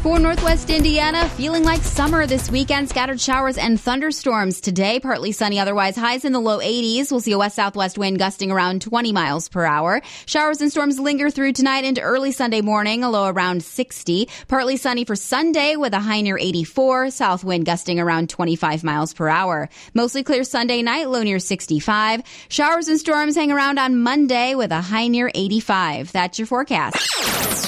For Northwest Indiana, feeling like summer this weekend. Scattered showers and thunderstorms today. Partly sunny, otherwise highs in the low 80s. We'll see a west-southwest wind gusting around 20 miles per hour. Showers and storms linger through tonight into early Sunday morning, a low around 60. Partly sunny for Sunday with a high near 84. South wind gusting around 25 miles per hour. Mostly clear Sunday night, low near 65. Showers and storms hang around on Monday with a high near 85. That's your forecast.